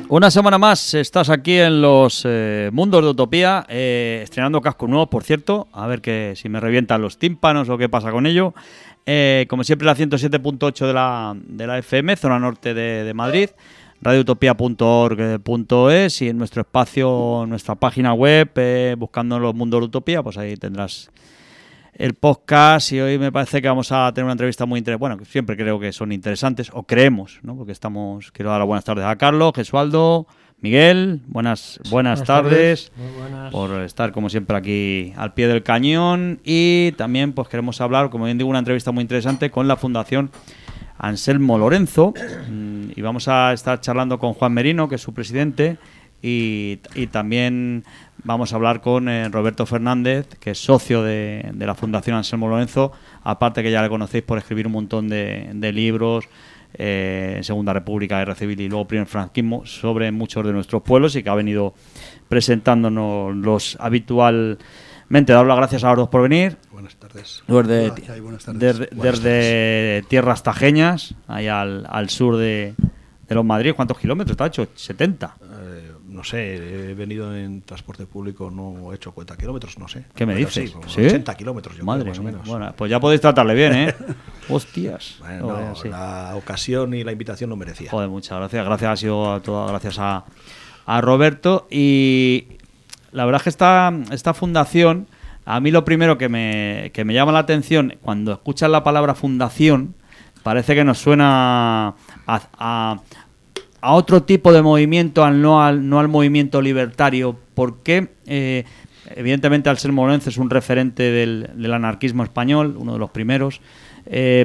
Una semana más estás aquí en los mundos de Utopía, estrenando cascos nuevos, por cierto, a ver que si me revientan los tímpanos o qué pasa con ello. Como siempre, la 107.8 de la FM, zona norte de Madrid, radioutopia.org.es, y en nuestro espacio, nuestra página web, buscando los mundos de Utopía, pues ahí tendrás el podcast. Y hoy me parece que vamos a tener una entrevista muy interesante. Bueno, siempre creo que son interesantes, o creemos, ¿no? Porque quiero dar las buenas tardes a Carlos, Gesualdo, Miguel, buenas tardes. Muy buenas. Por estar como siempre aquí al pie del cañón. Y también pues queremos hablar, como bien digo, una entrevista muy interesante con la Fundación Anselmo Lorenzo, y vamos a estar charlando con Juan Merino, que es su presidente, y también vamos a hablar con Roberto Fernández, que es socio de la Fundación Anselmo Lorenzo, aparte que ya le conocéis por escribir un montón de libros, Segunda República, Guerra Civil y luego Primer Franquismo, sobre muchos de nuestros pueblos, y que ha venido presentándonos los habitualmente. Dar las gracias a los dos por venir. Buenas tardes. Desde tierras tajeñas, ahí al sur de los Madrid. ¿Cuántos kilómetros te ha hecho? ¿70? No sé, he venido en transporte público, no he hecho cuenta kilómetros, no sé. ¿Qué me dices? Sí, 80 kilómetros, yo Madre creo, más o menos. Bueno, pues ya podéis tratarle bien, ¿eh? Hostias. Bueno, Joder, sí. La ocasión y la invitación lo merecía. Joder, muchas gracias. Gracias ha sido a todas, gracias a Roberto. Y la verdad es que esta fundación, a mí lo primero que me llama la atención, cuando escuchas la palabra fundación, parece que nos suena a otro tipo de movimiento, no al movimiento libertario. Porque evidentemente Anselmo Lorenzo es un referente del anarquismo español, uno de los primeros,